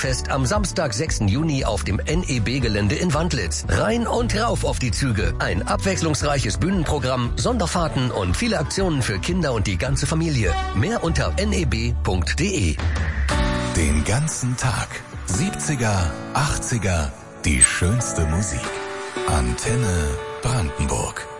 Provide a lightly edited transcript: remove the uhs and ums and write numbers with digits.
Musikfest am Samstag, 6. Juni auf dem NEB-Gelände in Wandlitz. Rein und rauf auf die Züge. Ein abwechslungsreiches Bühnenprogramm, Sonderfahrten und viele Aktionen für Kinder und die ganze Familie. Mehr unter neb.de. Den ganzen Tag. 70er, 80er, die schönste Musik. Antenne Brandenburg.